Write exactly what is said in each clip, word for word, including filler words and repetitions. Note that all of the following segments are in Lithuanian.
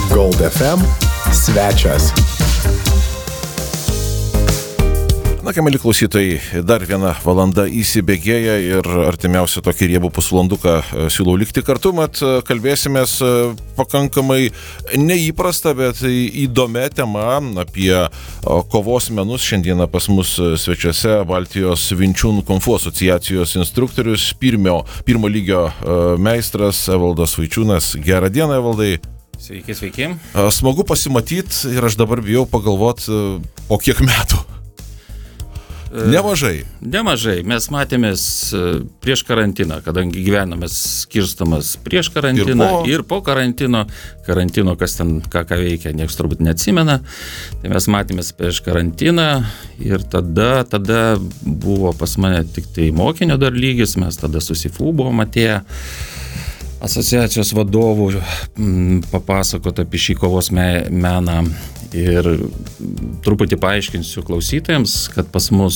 Gold F M svečias. Na, ką, mėly klausytojai, dar viena valanda įsibėgėja ir artimiausią tokį riebų pusvalanduką siūlau likti kartu, mat kalbėsimės pakankamai neįprasta, bet įdomia tema apie kovos menus. Šiandieną pas mus svečiuose Baltijos Vinčiūnų Konfu asociacijos instruktorius, pirmio, pirmo lygio meistras Evaldas Vaičiūnas. Gerą dieną, Evaldai. Sveiki, sveiki. Smagu pasimatyti ir aš dabar bijau pagalvoti, po kiek metų. Nemažai. Nemažai. Mes matėmės prieš karantiną, kadangi gyvenamės skirstomas prieš karantiną ir po, ir po karantino. Karantino, kas ten ką, ką veikia, niekas turbūt neatsimena. Tai mes matėmės prieš karantiną ir tada, tada buvo pas mane tik tai mokinio dar lygis, mes tada su Sifu buvom atėję asociacijos vadovų papasakot apie šį kovos me, meną. Ir truputį paaiškinsiu klausytojams, kad pas mus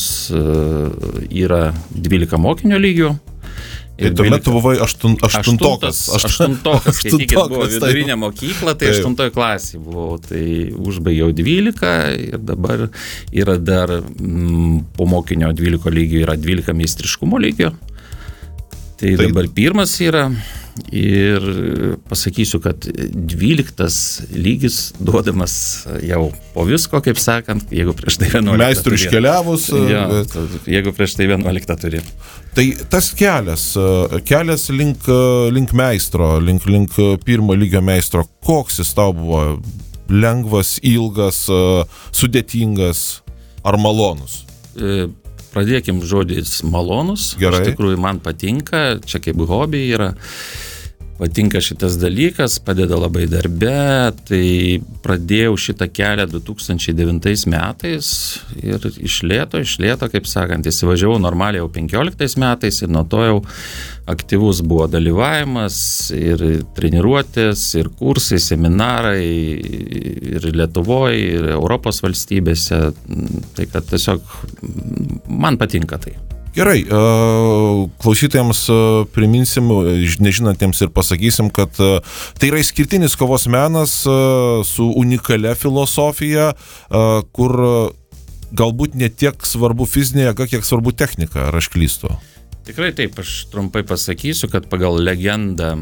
yra dvylika mokinio lygių. Tai tuomet tu buvai aštun, aštuntokas. Aštuntokas, kai tik buvo vidurinė mokykla, tai aštuntoje klasėje buvau. Tai užbaigiau dvylika ir dabar yra dar m, po mokinio dvyliko lygių yra dvylika meistriškumo lygio. Tai, tai dabar pirmas yra. Ir pasakysiu, kad dvyliktas lygis duodamas jau po visko, kaip sakant, jeigu prieš tai vienuoliktą meistrų iškeliavus. Ja, bet... jeigu prieš tai vienuoliktą turi. Tai tas kelias, kelias link, link meistro, link, link pirmo lygio meistro, koks jis tau buvo? Lengvas, ilgas, sudėtingas ar malonus? E... Pradėkim žodis malonus. Gerai. Iš tikrųjų man patinka, čia kaip hobby yra, patinka šitas dalykas, padeda labai darbe. Tai pradėjau šitą kelią du tūkstančiai devintais metais ir iš lėto, iš lėto, kaip sakant, įsivažiavau normaliai jau penkioliktais metais ir nuo to jau aktyvus buvo dalyvavimas ir treniruotės, ir kursai, seminarai, ir Lietuvoje, ir Europos valstybėse. Tai kad tiesiog man patinka tai. Gerai, klausytojams priminsim, nežinantiems ir pasakysim, kad tai yra išskirtinis kovos menas su unikalia filosofija, kur galbūt ne tiek svarbu fizinė jėga, kiek svarbu technika, ar aš klystu? Tikrai taip, aš trumpai pasakysiu, kad pagal legendą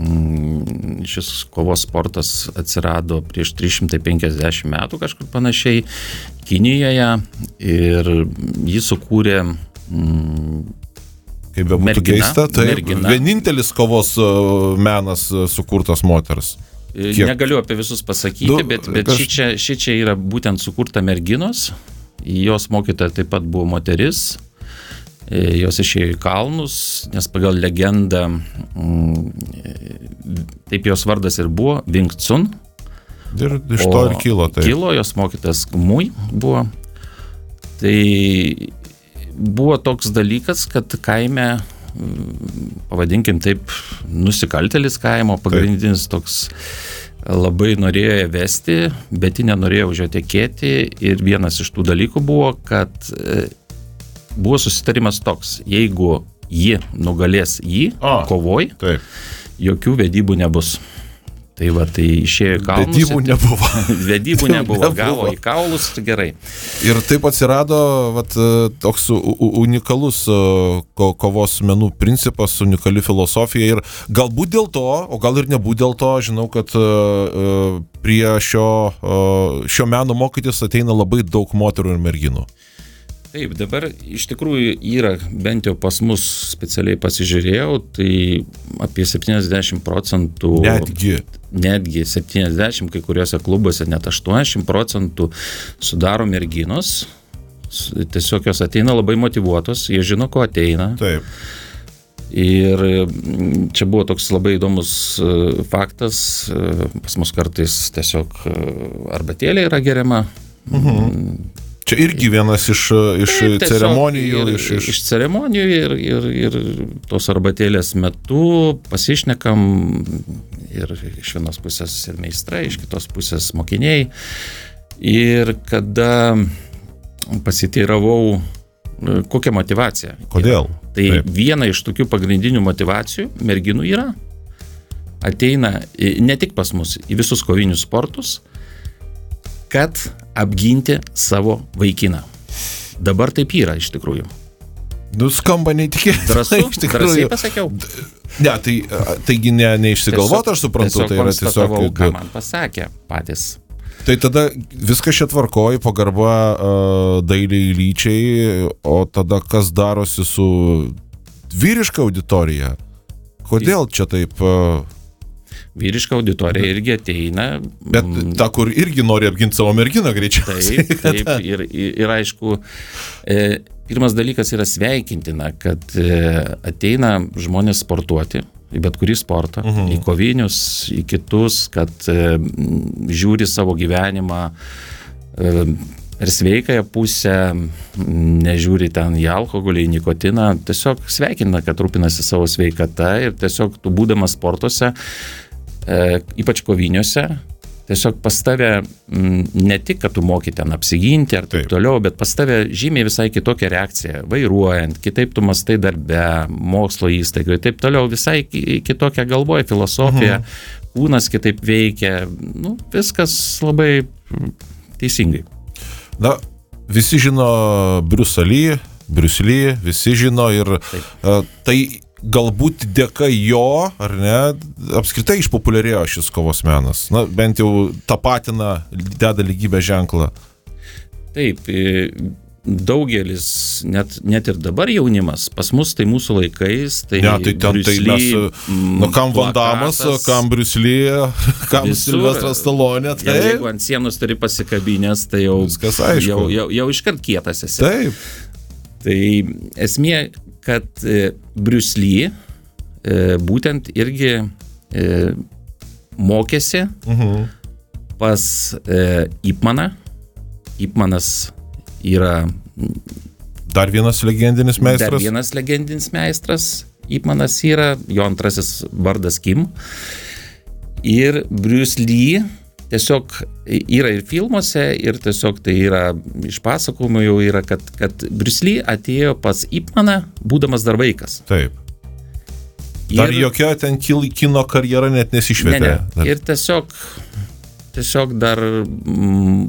šis kovos sportas atsirado prieš trys šimtai penkiasdešimt metų kažkur panašiai Kinijoje ir jį sukūrė kaip be būtų keista, tai mergina. Vienintelis kovos menas sukurtas moters. Kiek? Negaliu apie visus pasakyti, du, bet, bet aš... ši, čia, ši čia yra būtent sukurta merginos. Jos mokytoja taip pat buvo moteris. Jos išėjo į kalnus, nes pagal legendą taip jos vardas ir buvo Wing Chun. Ir iš to ir kilo tai. Kilo, jos mokytas Mui buvo. Tai buvo toks dalykas, kad kaime, pavadinkim taip, nusikaltėlis kaimo, pagrindinis taip. Toks labai norėjo vesti, bet ji nenorėjo už jo tekėti. Ir vienas iš tų dalykų buvo, kad buvo susitarimas toks, jeigu ji nugalės jį A, kovoj, taip. Jokių vedybų nebus. Tai va, tai išėjo į kalnus. Vedybų nebuvo. Vedybų nebuvo, gavo į kaulus, gerai. Ir taip atsirado vat, toks unikalus ko, kovos menų principas, unikali filosofija ir galbūt dėl to, o gal ir nebūt dėl to, žinau, kad prie šio, šio meno mokytis ateina labai daug moterų ir merginų. Taip, dabar iš tikrųjų yra, bent jau pas mus specialiai pasižiūrėjau, tai apie septyniasdešimt procentų, netgi, netgi septyniasdešimt, kai kuriuose klubuose net aštuoniasdešimt procentų sudaro merginos, tiesiog jos ateina labai motyvuotos, jie žino, ko ateina. Taip. Ir čia buvo toks labai įdomus faktas, pas mus kartais tiesiog arbatėlė yra geriama. Mhm. Čia irgi vienas iš, iš Taip, ceremonijų. Ir, iš, iš... iš ceremonijų ir, ir, ir tos arbatėlės metu pasišnekam ir iš vienos pusės ir meistrai, iš kitos pusės mokiniai. Ir kada pasiteiravau, kokia motyvacija. Kodėl? Yra. Tai Taip. Viena iš tokių pagrindinių motyvacijų merginų yra ateina ne tik pas mus, į visus kovinius sportus, kad apginti savo vaikiną. Dabar taip yra iš tikrųjų. Nu, skamba neįtikėtinai. Drąsu, drąsiai pasakiau. Ne, tai, taigi ne, neišsigalvota, aš suprantu, tai yra tiesiog... ką man pasakė patys. Tai tada viskas čia tvarkoja, pagarba uh, dailiai lyčiai, o tada kas darosi su vyriška auditorija? Kodėl čia taip... Uh... Vyriška auditorija irgi ateina. Bet ta, kur irgi nori apginti savo merginą greičiausiai. Taip, taip. Ir, ir, ir aišku, e, pirmas dalykas yra sveikintina, kad e, ateina žmonės sportuoti, į bet kurį sportą, uh-huh. į kovinius, į kitus, kad e, žiūri savo gyvenimą e, ir sveikąją pusę, nežiūri ten į alkoholį, į nikotiną, tiesiog sveikina, kad rūpinasi savo sveikata ir tiesiog tu būdamas sportuose, e, ypač koviniuose, tiesiog pas tave m, ne tik, kad tu moki ten apsiginti ar taip, taip toliau, bet pas tave žymiai visai kitokia reakcija, vairuojant, kitaip tu mastai darbe, mokslo įstaigoje, taip toliau, visai kitokia galvoja filosofija, mhm. kūnas kitaip veikia, nu, viskas labai teisingai. Na, visi žino Bruce Lee, Bruce Lee, visi žino ir uh, tai galbūt dėka jo, ar ne, apskritai išpopuliarėjo šis kovos menas. Na, bent jau tapatina, deda lygybę ženklą. Taip, daugelis, net, net ir dabar jaunimas, pas mus tai mūsų laikais, tai, ne, tai ten, tai mes, nu, kam Van Dammas, kam Bruce Lee, kam Silvestras Stallone, tai... Ja, jeigu ant sienos turi pasikabinės, tai jau, jau, jau, jau iškart kietas esi. Taip. Tai esmė, kad e, Bruce Lee e, būtent irgi e, mokėsi uh-huh. pas e, Ip Maną. Ip Manas yra dar vienas legendinis meistras. Dar vienas legendinis meistras. Ip Manas yra, jo antrasis vardas Kim. Ir Bruce Lee tiesiog yra ir filmuose, ir tiesiog tai yra iš pasakojimų jau yra, kad, kad Bruce Lee atėjo pas Ip Maną, būdamas dar vaikas. Taip. Dar ir, jokia ten kino karjera net nesišvietė. Ne, ne. Ir tiesiog, tiesiog dar mm,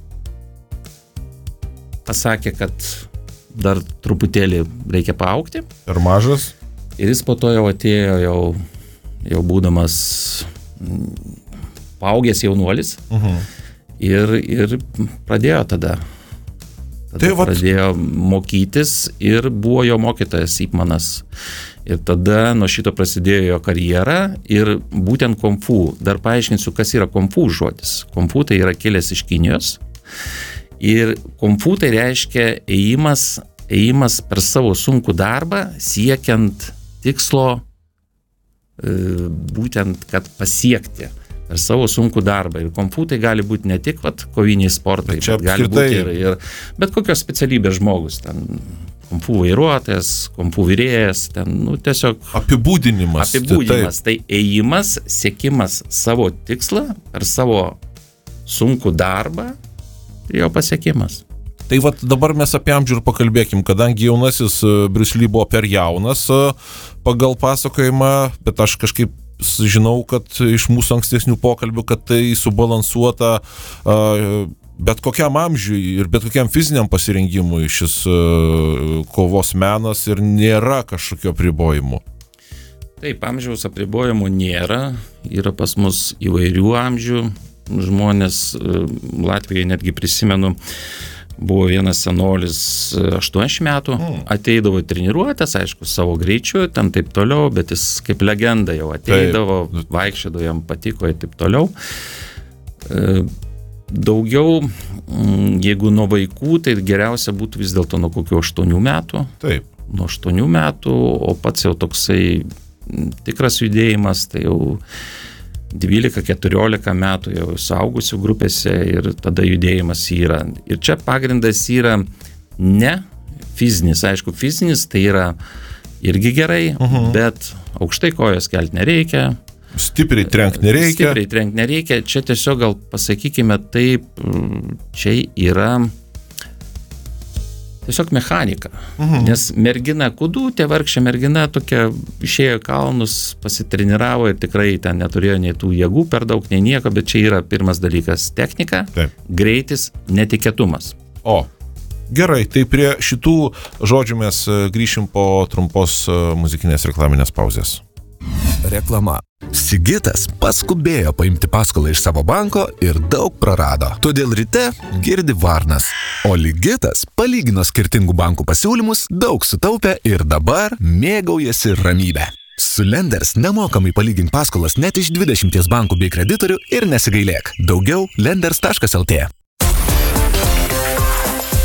pasakė, kad dar truputėlį reikia paaugti. Ir mažas. Ir jis po to jau atėjo, jau, jau būdamas... Mm, paaugęs jaunuolis uh-huh. ir, ir pradėjo tada. tada tai pradėjo vat... mokytis ir buvo jo mokytojas Ip Manas. Ir tada nuo šito prasidėjo jo karjera ir būtent kung fu. Dar paaiškinsiu, kas yra kung fu žodis. Kung fu tai yra kilęs iš Kinijos ir kung fu tai reiškia ėjimas, ėjimas per savo sunkų darbą siekiant tikslo būtent, kad pasiekti per savo sunkų darbą. Ir kung fu tai gali būti ne tik vat, koviniai sportai, bet, bet gali būti ir, ir bet kokios specialybės žmogus. Ten kung fu vairuotojas, kung fu virėjas, ten, nu, tiesiog... Apibūdinimas. Apibūdinimas. Tai, tai ėjimas, siekimas savo tikslą per savo sunkų darbą ir jo pasiekimas. Tai vat dabar mes apie amžių ir pakalbėkim, kadangi jaunasis Bruce Lee buvo per jaunas pagal pasakojimą, bet aš kažkaip žinau, kad iš mūsų ankstesnių pokalbių, kad tai subalansuota bet kokiam amžiui ir bet kokiam fiziniam pasirengimui šis kovos menas ir nėra kažkokio apribojimų. Taip, amžiaus apribojimų nėra, yra pas mus įvairių amžių žmonės, Latvijoje netgi prisimenu, buvo vienas senolis aštuoniasdešimt metų, mm. ateidavo treniruotės, aišku, savo greičiu, ten taip toliau, bet jis kaip legenda jau ateidavo, taip. Vaikščiodavo, jam patiko ir taip toliau. Daugiau, jeigu nuo vaikų, tai geriausia būtų vis dėlto nuo kokių aštuonių metų. Taip. Nuo aštuonių metų, o pats jau toksai tikras judėjimas, tai jau dvylika keturiolika metų jau suaugusių grupėse ir tada judėjimas yra. Ir čia pagrindas yra ne fizinis, aišku, fizinis tai yra irgi gerai, uh-huh. bet aukštai kojos kelti nereikia. Stipriai trenkti nereikia. Stipriai trenkti nereikia. Čia tiesiog gal pasakykime taip, čia yra, tiesiog mechanika. Mhm. Nes mergina kudutė, vargšė mergina tokia išėjo kalnus, pasitreniravo ir tikrai ten neturėjo nei tų jėgų per daug, nei nieko, bet čia yra pirmas dalykas – technika, Taip. greitis, netikėtumas. O, gerai, tai prie šitų žodžių mes grįšim po trumpos muzikinės reklaminės pauzės. Reklama. Sigitas paskubėjo paimti paskolą iš savo banko ir daug prarado. Todėl ryte girdi varnas. O Ligitas palygino skirtingų bankų pasiūlymus, daug sutaupė ir dabar mėgaujasi ramybę. Su Lenders nemokamai palygink paskolas net iš dvidešimties bankų bei kreditorių ir nesigailėk. Daugiau lenders taškas el tė.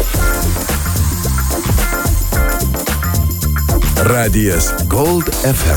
Radijas Gold ef em.